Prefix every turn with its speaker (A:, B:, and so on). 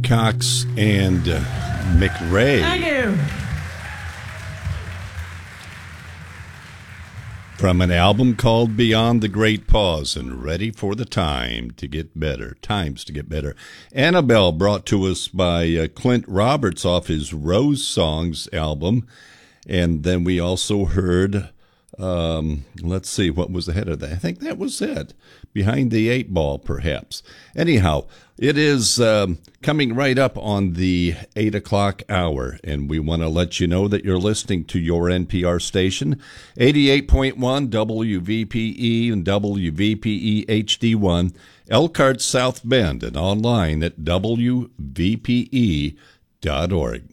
A: Cox and McRae.
B: Thank you.
A: From an album called Beyond the Great Pause and Ready for the Time to Get Better. Times to Get Better. Annabelle, brought to us by Clint Roberts off his Rose Songs album. And then we also heard, let's see, what was ahead of that? I think that was it. Behind the Eight Ball, perhaps. Anyhow, it is coming right up on the 8 o'clock hour, and we want to let you know that you're listening to your NPR station, 88.1 WVPE and WVPE HD1, Elkhart South Bend, and online at WVPE.org.